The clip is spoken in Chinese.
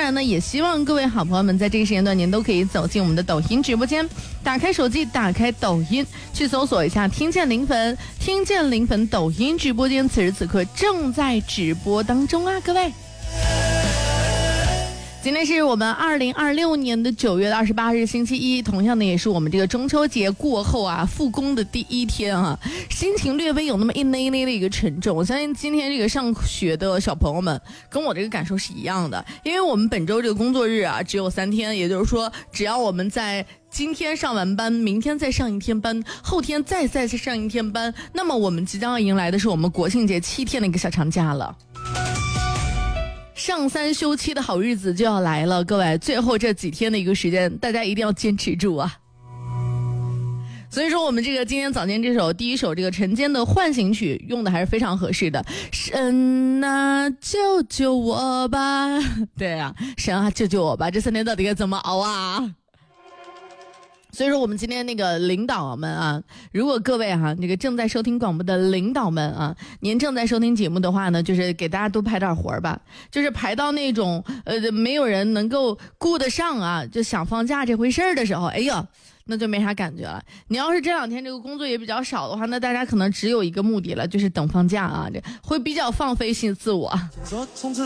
然呢，也希望各位好朋友们在这个时间段您都可以走进我们的抖音直播间，打开手机，打开抖音，去搜索一下听见零粉，听见零粉抖音直播间，此时此刻正在直播当中啊，各位。今天是我们2026年的9月28日星期一，同样的也是我们这个中秋节过后啊复工的第一天啊，心情略微有那么一内内的一个沉重。我相信今天这个上学的小朋友们跟我这个感受是一样的，因为我们本周这个工作日啊只有3天，也就是说只要我们在今天上完班，明天再上一天班，后天再上一天班，那么我们即将要迎来的是我们国庆节7天的一个小长假了。上3休7的好日子就要来了，各位，最后这几天的一个时间，大家一定要坚持住啊！所以说，我们这个今天早间第一首这个晨间的唤醒曲用的还是非常合适的。神啊，救救我吧！对啊，神啊，救救我吧！这3天到底该怎么熬啊？所以说我们今天那个领导们啊，如果各位这个正在收听广播的领导们啊，您正在收听节目的话呢，就是给大家多排点活吧，就是排到那种没有人能够顾得上啊，就想放假这回事儿的时候，哎呀，那就没啥感觉了。你要是这2天这个工作也比较少的话，那大家可能只有一个目的了，就是等放假啊，这会比较放飞自我。